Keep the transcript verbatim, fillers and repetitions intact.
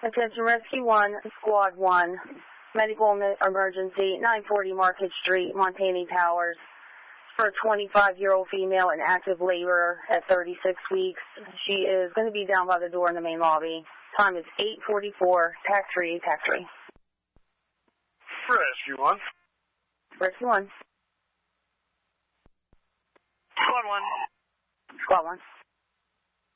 Attention Rescue one, Squad one, medical emergency, nine forty Market Street, Montaigne Towers, for a twenty-five-year-old female in active labor at thirty-six weeks. She is going to be down by the door in the main lobby. Time is eight forty-four, tax free, tax free. Rescue one. Rescue one. Squad one. Squad one.